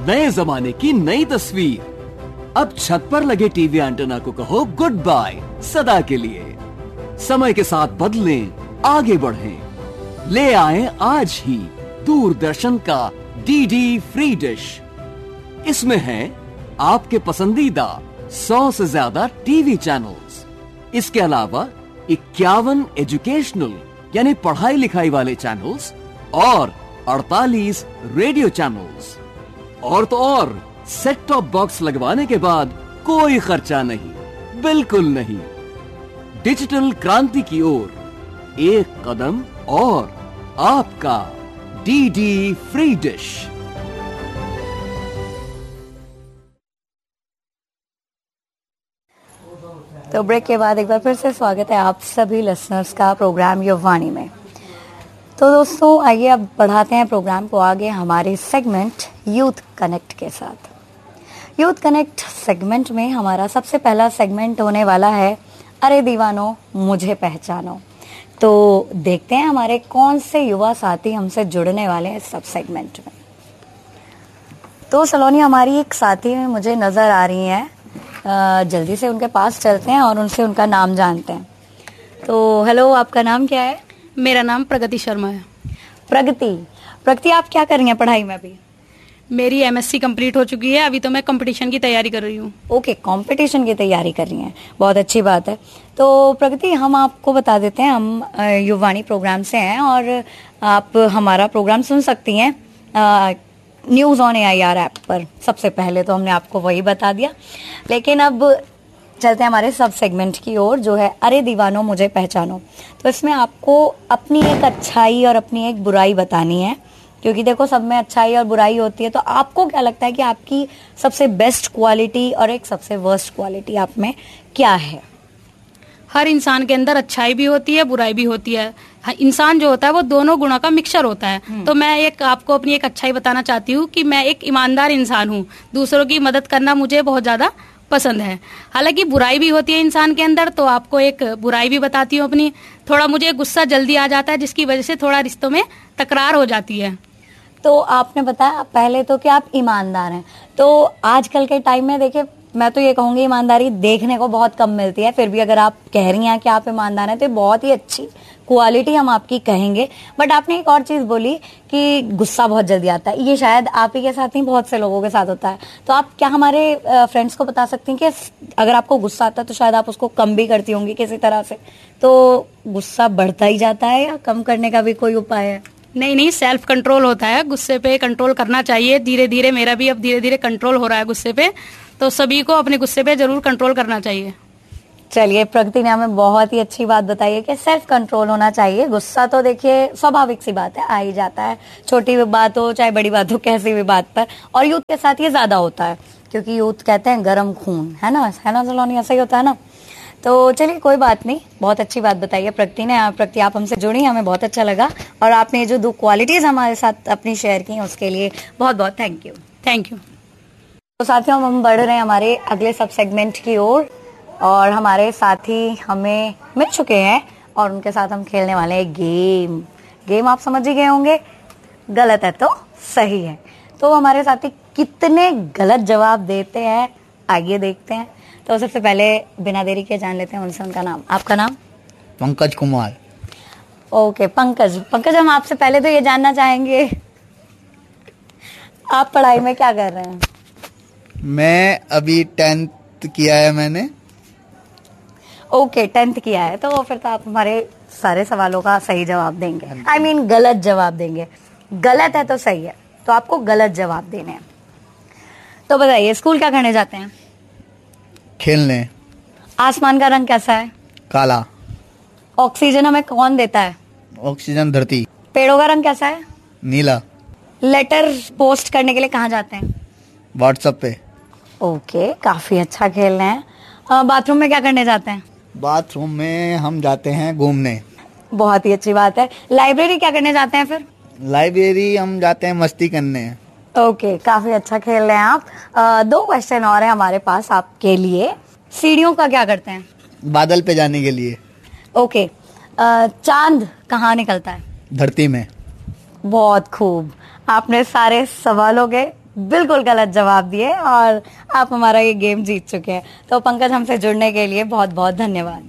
नए जमाने की नई तस्वीर। अब छत पर लगे टीवी एंटेना को कहो गुड बाय सदा के लिए। समय के साथ बदलें, आगे बढ़ें। ले आएं आज ही दूरदर्शन का डीडी फ्री डिश। इसमें है आपके पसंदीदा 100 से ज्यादा टीवी चैनल्स। इसके अलावा 51 एजुकेशनल यानी पढ़ाई लिखाई वाले चैनल्स और 48 रेडियो चैनल्स। और तो और सेट टॉप बॉक्स लगवाने के बाद कोई खर्चा नहीं, बिल्कुल नहीं। डिजिटल क्रांति की ओर एक कदम और आपका डीडी फ्री डिश। तो ब्रेक के बाद एक बार फिर से स्वागत है आप सभी लिसनर्स का प्रोग्राम युवानी में। तो दोस्तों आइए अब बढ़ाते हैं प्रोग्राम को आगे हमारे सेगमेंट यूथ कनेक्ट के साथ। यूथ कनेक्ट सेगमेंट में हमारा सबसे पहला सेगमेंट होने वाला है अरे दीवानो मुझे पहचानो। तो देखते हैं हमारे कौन से युवा साथी हमसे जुड़ने वाले हैं सब सेगमेंट में। तो सलोनी हमारी एक साथी मुझे नजर आ रही है, जल्दी से उनके पास चलते हैं और उनसे उनका नाम जानते हैं। तो हेलो, आपका नाम क्या है? मेरा नाम प्रगति शर्मा है। प्रगति आप क्या कर रही हैं पढ़ाई में अभी? मेरी एमएससी कंप्लीट हो चुकी है, अभी तो मैं कंपटीशन की तैयारी कर रही हूँ। ओके, कंपटीशन की तैयारी कर रही हैं, बहुत अच्छी बात है। तो प्रगति हम आपको बता देते हैं, हम युवानी प्रोग्राम से हैं और आप हमारा प्रोग्राम सुन सकती हैं न्यूज ऑन AIR ऐप पर। सबसे पहले तो हमने आपको वही बता दिया, लेकिन अब चलते हैं हमारे सब सेगमेंट की ओर जो है अरे दीवानो मुझे पहचानो। तो इसमें आपको अपनी एक अच्छाई और अपनी एक बुराई बतानी है, क्योंकि देखो सब में अच्छाई और बुराई होती है। तो आपको क्या लगता है कि आपकी सबसे बेस्ट क्वालिटी और एक सबसे वर्स्ट क्वालिटी आप में क्या है? हर इंसान के अंदर अच्छाई भी होती है, बुराई भी होती है। इंसान जो होता है वो दोनों गुणों का मिक्सचर होता है। तो मैं एक आपको अपनी एक अच्छाई बताना चाहती हूँ कि मैं एक ईमानदार इंसान हूँ। दूसरों की मदद करना मुझे बहुत ज्यादा पसंद है। हालांकि बुराई भी होती है इंसान के अंदर, तो आपको एक बुराई भी बताती हूँ अपनी। थोड़ा मुझे गुस्सा जल्दी आ जाता है, जिसकी वजह से थोड़ा रिश्तों में तकरार हो जाती है। तो आपने बताया पहले तो कि आप ईमानदार हैं। तो आजकल के टाइम में देखिए, मैं तो ये कहूंगी ईमानदारी देखने को बहुत कम मिलती है। फिर भी अगर आप कह रही हैं कि आप ईमानदार हैं तो बहुत ही अच्छी क्वालिटी हम आपकी कहेंगे। बट आपने एक और चीज बोली कि गुस्सा बहुत जल्दी आता है। ये शायद आप ही के साथ नहीं, बहुत से लोगों के साथ होता है। तो आप क्या हमारे फ्रेंड्स को बता सकती हैं कि अगर आपको गुस्सा आता है तो शायद आप उसको कम भी करती होंगी किसी तरह से। तो गुस्सा बढ़ता ही जाता है या कम करने का भी कोई उपाय है? नहीं, सेल्फ कंट्रोल होता है। गुस्से पे कंट्रोल करना चाहिए धीरे धीरे। मेरा भी अब धीरे धीरे कंट्रोल हो रहा है गुस्से पे। तो सभी को अपने गुस्से पे जरूर कंट्रोल करना चाहिए। चलिए, प्रगति ने हमें बहुत ही अच्छी बात बताई है कि सेल्फ कंट्रोल होना चाहिए। गुस्सा तो देखिए स्वाभाविक सी बात है, आ ही जाता है, छोटी भी बात हो चाहे बड़ी बात हो, कैसी भी बात पर। और यूथ के साथ ये ज्यादा होता है, क्योंकि यूथ कहते हैं गरम खून, है ना सलोनी? ऐसा ही होता है ना। तो चलिए कोई बात नहीं, बहुत अच्छी बात बताई है प्रगति ने। प्रगति आप हमसे जुड़ी, हमें बहुत अच्छा लगा। और आपने जो 2 क्वालिटीज हमारे साथ अपनी शेयर की उसके लिए बहुत बहुत थैंक यू। Thank you. तो साथियों, हम बढ़ रहे हैं हमारे अगले सब सेगमेंट की ओर और हमारे साथी हमें मिल चुके हैं और उनके साथ हम खेलने वाले हैं गेम आप समझ ही गए होंगे, गलत है तो सही है। तो हमारे साथी कितने गलत जवाब देते हैं आइए देखते हैं। तो सबसे पहले बिना देरी के जान लेते हैं उनसे उनका नाम। आपका नाम? पंकज कुमार। ओके पंकज, हम आपसे पहले तो ये जानना चाहेंगे आप पढ़ाई में क्या कर रहे हैं? मैं अभी 10th किया है मैंने। ओके, 10th किया है। तो फिर तो आप हमारे सारे सवालों का सही जवाब देंगे। I mean, गलत जवाब देंगे। गलत है तो सही है, तो आपको गलत जवाब देने हैं। तो बताइए, स्कूल क्या करने जाते हैं? खेलने। आसमान का रंग कैसा है? काला। ऑक्सीजन हमें कौन देता है? ऑक्सीजन धरती। पेड़ों का रंग कैसा है? नीला। लेटर पोस्ट करने के लिए कहाँ जाते हैं? व्हाट्सएप पे। ओके, काफी अच्छा खेल रहे हैं। बाथरूम में क्या करने जाते हैं? बाथरूम में हम जाते हैं घूमने। बहुत ही अच्छी बात है। लाइब्रेरी क्या करने जाते हैं फिर? लाइब्रेरी हम जाते हैं मस्ती करने। ओके, काफी अच्छा खेल रहे हैं आप। 2 क्वेश्चन और है हमारे पास आपके लिए। सीढ़ियों का क्या करते हैं? बादल पे जाने के लिए। ओके, चांद कहाँ निकलता है? धरती में। बहुत खूब, आपने सारे सवालों के बिल्कुल गलत जवाब दिए और आप हमारा ये गेम जीत चुके हैं। तो पंकज, हमसे जुड़ने के लिए बहुत बहुत धन्यवाद।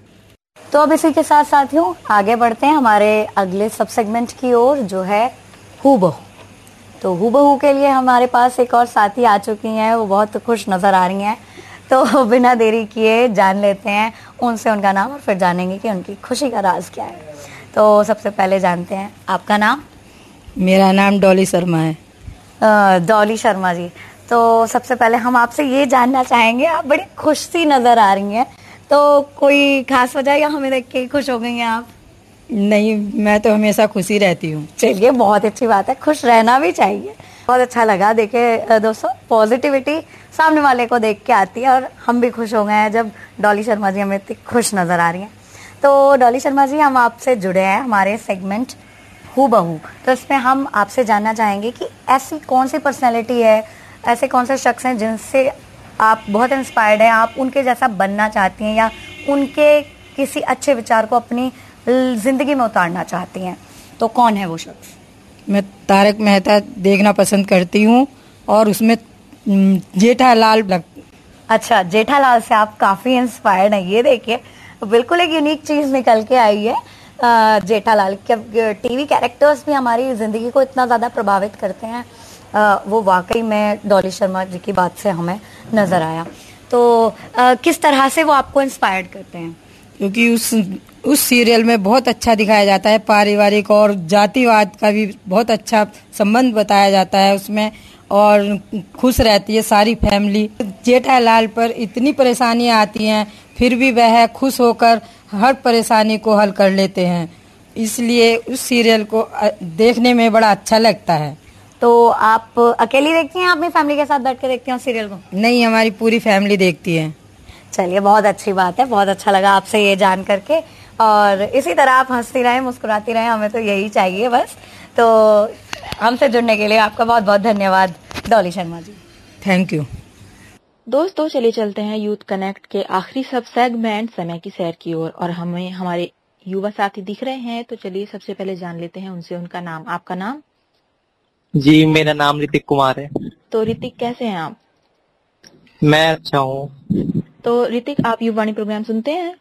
तो अब इसी के साथ साथियों आगे बढ़ते हैं हमारे अगले सब सेगमेंट की ओर, जो है हूबहू। तो हूबहू के लिए हमारे पास एक और साथी आ चुकी हैं, वो बहुत खुश नजर आ रही हैं। तो बिना देरी किए जान लेते हैं उनसे उनका नाम और फिर जानेंगे कि उनकी खुशी का राज क्या है। तो सबसे पहले जानते हैं आपका नाम। मेरा नाम डॉली शर्मा है। डॉली शर्मा जी, तो सबसे पहले हम आपसे ये जानना चाहेंगे, आप बड़ी खुश सी नजर आ रही हैं, तो कोई खास वजह या हमें देख के खुश हो गई हैं आप? नहीं, मैं तो हमेशा खुशी रहती हूँ। चलिए, बहुत अच्छी बात है, खुश रहना भी चाहिए। बहुत अच्छा लगा। देखिए दोस्तों, पॉजिटिविटी सामने वाले को देख के आती है और हम भी खुश हो गए हैं जब डॉली शर्मा जी हमें इतनी खुश नजर आ रही हैं। तो डॉली शर्मा जी, हम आपसे जुड़े हैं हमारे सेगमेंट हूबहू। तो इसमें हम आपसे जानना चाहेंगे कि ऐसी कौन सी पर्सनैलिटी है, ऐसे कौन से शख्स हैं जिनसे आप बहुत इंस्पायर्ड हैं, आप उनके जैसा बनना चाहती हैं या उनके किसी अच्छे विचार को अपनी जिंदगी में उतारना चाहती हैं, तो कौन है वो शख्स? मैं तारक मेहता देखना पसंद करती हूँ और उसमें जेठालाल अच्छा, जेठालाल से आप काफी इंस्पायर्ड हैं। ये देखिए, बिल्कुल एक यूनिक चीज निकल के आई है। जेठालाल के टीवी कैरेक्टर्स भी हमारी जिंदगी को इतना ज्यादा प्रभावित करते हैं, वो वाकई में डॉली शर्मा जी की बात से हमें नजर आया। तो किस तरह से वो आपको इंस्पायर्ड करते हैं? क्योंकि उस सीरियल में बहुत अच्छा दिखाया जाता है, पारिवारिक और जातिवाद का भी बहुत अच्छा संबंध बताया जाता है उसमें, और खुश रहती है सारी फैमिली। जेठालाल पर इतनी परेशानियां आती हैं, फिर भी वह खुश होकर हर परेशानी को हल कर लेते हैं, इसलिए उस सीरियल को देखने में बड़ा अच्छा लगता है। तो आप अकेली देखती हैं, आप अपनी फैमिली के साथ बैठ के देखती हैं उस सीरियल को? नहीं, हमारी पूरी फैमिली देखती है। चलिए, बहुत अच्छी बात है, बहुत अच्छा लगा आपसे ये जान करके, और इसी तरह आप हंसती रहें, मुस्कुराती रहें, हमें तो यही चाहिए बस। तो हमसे जुड़ने के लिए आपका बहुत बहुत धन्यवाद डॉली शर्मा जी। Thank you. दोस्तों, चलिए चलते हैं यूथ कनेक्ट के आखिरी सब सेगमेंट समय की सैर की ओर, और हमें हमारे युवा साथी दिख रहे हैं। तो चलिए सबसे पहले जान लेते हैं उनसे उनका नाम। आपका नाम? जी, मेरा नाम ऋतिक कुमार है। तो ऋतिक, कैसे हैं आप? मैं अच्छा हूँ। तो ऋतिक, आप युवावाणी प्रोग्राम सुनते हैं?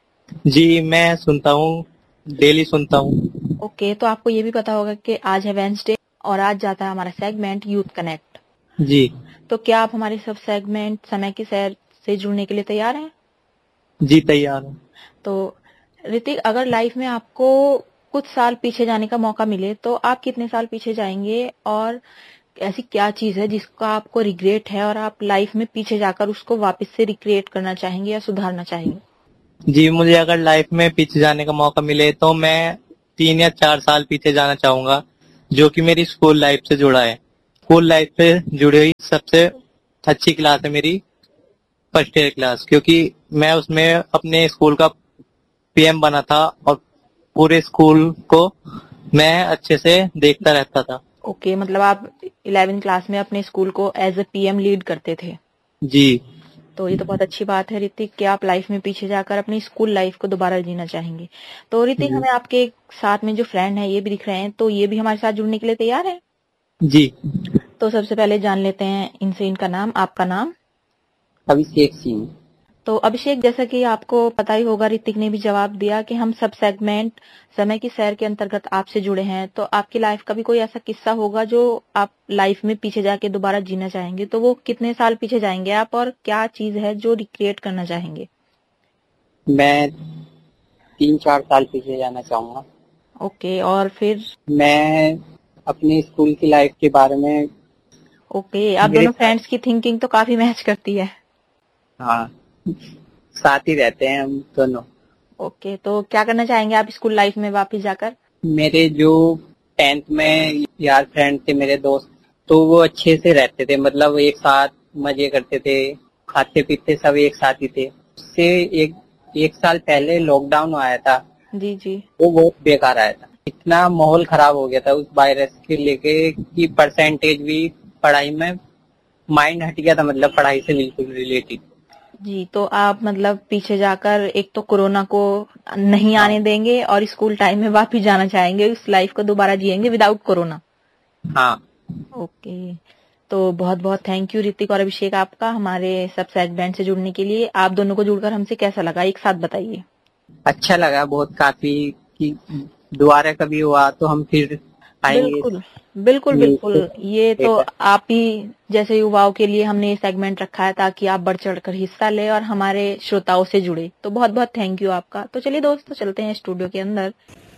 जी, मैं सुनता हूँ, डेली सुनता हूँ। ओके, तो आपको ये भी पता होगा कि आज है वेडनेसडे और आज जाता है हमारा सेगमेंट यूथ कनेक्ट। जी। तो क्या आप हमारे सब सेगमेंट समय की सैर से जुड़ने के लिए तैयार हैं? जी, तैयार हूँ। तो ऋतिक, अगर लाइफ में आपको कुछ साल पीछे जाने का मौका मिले तो आप कितने साल पीछे जाएंगे, और ऐसी क्या चीज है जिसका आपको रिग्रेट है और आप लाइफ में पीछे जाकर उसको वापस से रिक्रिएट करना चाहेंगे या सुधारना चाहेंगे? जी, मुझे अगर लाइफ में पीछे जाने का मौका मिले तो मैं 3 या 4 साल पीछे जाना चाहूंगा, जो कि मेरी स्कूल लाइफ से जुड़ा है। स्कूल लाइफ से जुड़ी हुई सबसे अच्छी क्लास है मेरी फर्स्ट ईयर क्लास, क्योंकि मैं उसमें अपने स्कूल का पीएम बना था और पूरे स्कूल को मैं अच्छे से देखता रहता था। ओके, मतलब आप 11वीं क्लास में अपने स्कूल को एज ए पीएम लीड करते थे? जी। तो ये तो बहुत अच्छी बात है ऋतिक कि आप लाइफ में पीछे जाकर अपनी स्कूल लाइफ को दोबारा जीना चाहेंगे। तो ऋतिक, हमें आपके साथ में जो फ्रेंड है ये भी दिख रहे हैं, तो ये भी हमारे साथ जुड़ने के लिए तैयार है? जी। तो सबसे पहले जान लेते हैं इनसे इनका नाम। आपका नाम? अभिषेक सिंह। तो अभिषेक, जैसा कि आपको पता ही होगा, ऋतिक ने भी जवाब दिया कि हम सब सेगमेंट समय की सैर के अंतर्गत आपसे जुड़े हैं। तो आपकी लाइफ का भी कोई ऐसा किस्सा होगा जो आप लाइफ में पीछे जाके दोबारा जीना चाहेंगे, तो वो कितने साल पीछे जाएंगे आप, और क्या चीज है जो रिक्रिएट करना चाहेंगे? मैं 3-4 साल पीछे जाना चाहूंगा। ओके, और फिर? मैं अपने स्कूल की लाइफ के बारे में। ओके, आप दोनों फ्रेंड्स की थिंकिंग तो काफी मैच करती है। हाँ, साथ ही रहते हैं हम दोनों। ओके, तो क्या करना चाहेंगे आप स्कूल लाइफ में वापस जाकर? मेरे जो 10th में यार फ्रेंड थे, मेरे दोस्त, तो वो अच्छे से रहते थे, मतलब एक साथ मजे करते थे, खाते पीते सब एक साथ ही थे। उससे एक साल पहले लॉकडाउन आया था। जी जी। वो बहुत बेकार आया था, इतना माहौल खराब हो गया था उस वायरस के लेके कि परसेंटेज भी पढ़ाई में माइंड हट गया था, मतलब पढ़ाई से बिल्कुल रिलेटेड। जी, तो आप मतलब पीछे जाकर एक तो कोरोना को नहीं आने देंगे और स्कूल टाइम में वापस जाना चाहेंगे, उस लाइफ को दोबारा जिएंगे विदाउट कोरोना। हाँ। ओके, तो बहुत बहुत थैंक यू ऋतिक और अभिषेक आपका हमारे सब सेगमेंट से जुड़ने के लिए। आप दोनों को जुड़कर हमसे कैसा लगा, एक साथ बताइए। अच्छा लगा बहुत, काफी कि दोबारा कभी हुआ तो हम फिर आएंगे। बिल्कुल बिल्कुल बिल्कुल, ये तो आप ही जैसे युवाओं के लिए हमने ये सेगमेंट रखा है ताकि आप बढ़ चढ़कर हिस्सा ले और हमारे श्रोताओं से जुड़े। तो बहुत बहुत थैंक यू आपका। तो चलिए दोस्तों, चलते हैं स्टूडियो के अंदर।